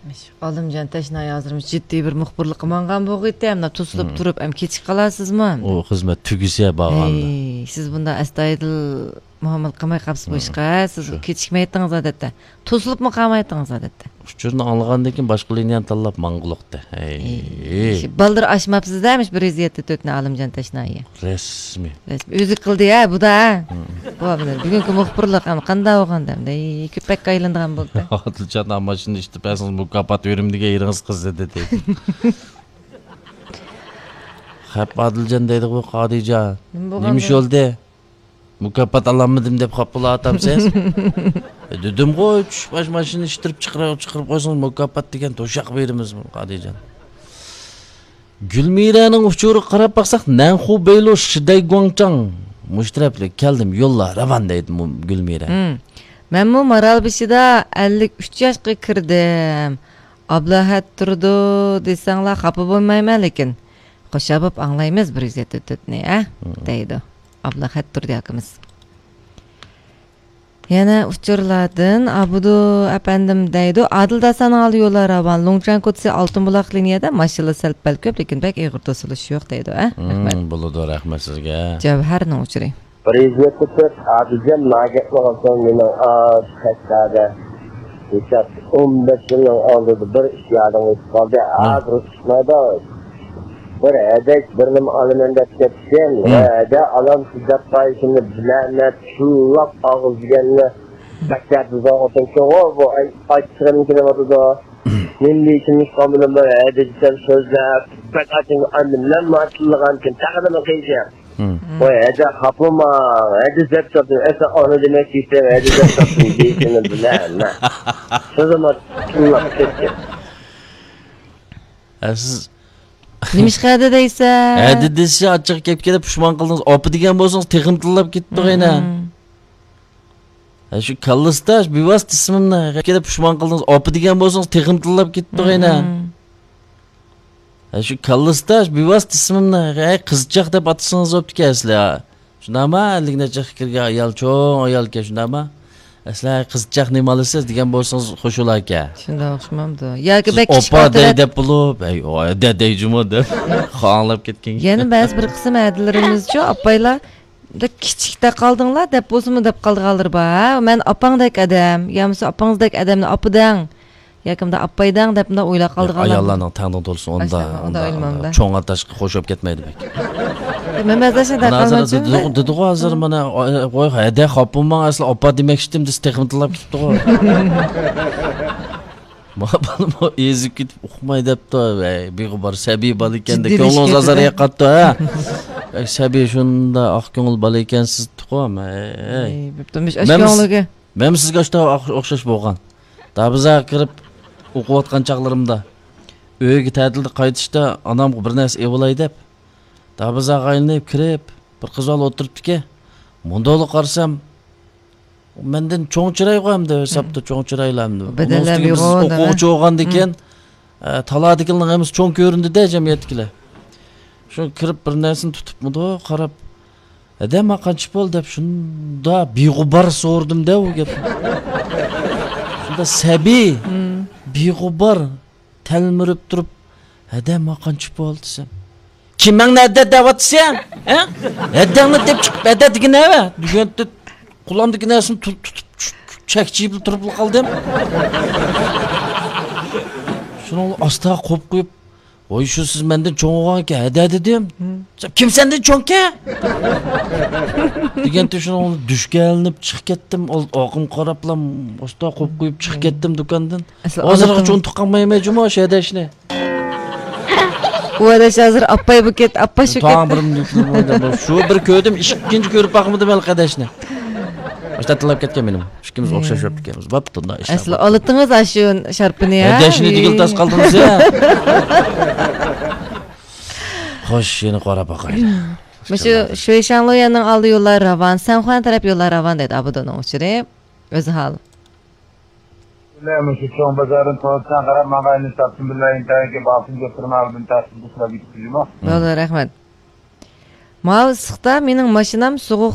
Olimjon Tashnay hozirimiz jiddiy bir muxbirlik qilgan bo'g'iydi, hamda to'silib turib, ham kechib qolasizmi? O xizmat tugisa bag'andi. Siz bunda astoydil muomala qilmay qolsiz boshqa, siz kechikmaytdingiz odatda. To'silibmi qolmaydingiz odatda? Uchurni anlagandan keyin boshqa liniyani tanlab mang'uloqda. Baldir ashmabsiz-damish 174 Olimjon Tashnay. Rasmiy. O'zi qildi-ya, bu da. Bugungi muxbirlik ham qanday bo'lganda, ko'pak qaylandigan bo'ldi. Adiljon amashini ishti pasing mukofot verimdiga yeringiz qizdi dedi. Hep Adiljon deydi bu Qodijon. Nimish yo'lda? Mukofot olamadim deb xapula atamsiz. Dedim qo'y, baş mashina ishtirib chiqirib qo'ysangiz mukofot degan to'shaq beramiz Qodijon. Gulmiraning uchuri qarab baqsaq, Nanxu Beylo Shiday Guangchang mushtaraplik keldim yo'llar ravan deydi Gulmira. Men bu Maralbishida 53 yoshga kirdim. Ablahat turdi desanglar xafa bo'lmayman lekin. Qo'shabib anglaymiz 174ni, deydi. Ablahat turdi akamiz. Yana uchurlardan Abudu apandim deydi. Adil Dasanning oldi yo'llar ravan. Longchan Kotsi Oltinbuloq liniyada mashina salpal ko'p, lekin bak ig'ir to'silish yo'q deydi, Bo'ladi, rahmat sizga. Javharning uchuri. Prezident Adiljon Nagatning meni xatlarda Geçen 15 yılın aldığı bir iş yardımı kaldı. Ağır tutmada bir edek birim alimende tepsin. Ede alan sıcak sayısını bilenler çullak ağızgenle beklerdi zaten ki o bu açıklarının kilovatı da milli içimiz kabulüm böyle edeciler sözler pek açın annemler maçlıgan için takıdımı kıyacağım. O ede kapıma ede zepsatın esa onu demek istedim ede zepsatın diyeceğini bilenler. Sözüme çullak tepsin. Siz Nimişqada deysa. Dedisi açıq kep kelib pushmon qildingiz. Opi degan bo'lsangiz teximtillab ketdi qo'yna. Shu kallasda bevosita ismimni kelib pushmon qildingiz. Opi degan bo'lsangiz teximtillab ketdi qo'yna. Shu kallasda bevosita ismimni qizchaq deb atsangiz bo'pti sizlar. Shundami? Lignacha fikrga ayol cho'ng ayolga shundami? Sizlar qizchaq nimalisiz degan bo'lsangiz qo'shul aka. Shunda o'xshamamdi. Yoki bek opa deb bo'lib, deyjimo deb xonlab ketgan. Yana ba'zi bir qism adilarimizcha opaylar da kichikda qoldinglar deb bo'lsimi deb qoldiganlar bor. Men opangdek adam, yo'qsa opangdek adamni opidang, yakimda oppaydang deb o'ylab qoldiganlar. Ayollarning tangdan to'lsin onda cho'ng atashga qo'shib ketmaydi bek. Men bazashda qolmadim. Dedi hozir mana qo'y hada xopimman asli oppa demak ishdim deb teximtillab ketdi qo'y. Mana ezib ketib uqmay debdi. Beg'ubar sabiy bola ekanda ko'nglingiz azar yoqatdi ha. Sabiy shunda oq ko'ngil bola ekansiz tuqam. Bo'ptimish ashko'ngliga. Men sizga o'xshash bo'lgan. Dabiza kirib o'qiyotgan chaqlarimda uyga ta'tilda qaytishda onam bir narsa evolay deb Dabiza qaylinib kirib bir qiz olib o'tiribdi-ki, mundoli qarsam mendan cho'ng chiray qo'yamdi, hisobda cho'ng chiraylamdi. O'quvchi bo'lganda ekan, taladikining emas cho'ng ko'rindi-da jamiyatkilar. Shu kirib bir narsani tutibmidi, qarab, "Adam qancha bo'ldi?" deb shunda beg'ubar so'rdim-da u gap. Shunda sabiy beg'ubar talmirib turib, "Adam qancha bo'ldi desam, kimning nerede davatsan? Ha? Edangni deb chiqib eda degina va. Deganda qulamdagi narsani tutib chakchib turib qoldim. Shuni asta qo'yib qo'yib, "Voy shu siz mendan cho'ng'on ekan, eda dedim." "Kim sendan cho'ngka?" Deganda shuni dushgalinib chiqib ketdim. Oqim qarablam, asta qo'yib qo'yib chiqib ketdim do'kondan. Hozirga cho'ng tuqqanmayman juma o'sha edashni. Bu adaş hazır appay buket, appa şu ket. Tamam şu bir köydüm, ikinci körüp bakmadım el kardeşine. İşte tılap ketken benim. İkimiz okşaş öptükemiz. Baptın da işte. Aslı alıttınız aşığın şarpını ya. Kardeşini digil tas kaldınız ya. Hoş yeni kora bakayım. Şu Şanlıoyanın aldı yollar ravan, Sanxuan taraf yollar ravan dedi Abudo'nun uçuru. Özü hal. Ama şu çoğun bazarın toğutsan qarab mağayını tapsın billahi internetke basın götürmağıdın tasın bu sıra bitkizim o. Doğru, rahmet. Mavi sıqta mening mashinam soğuq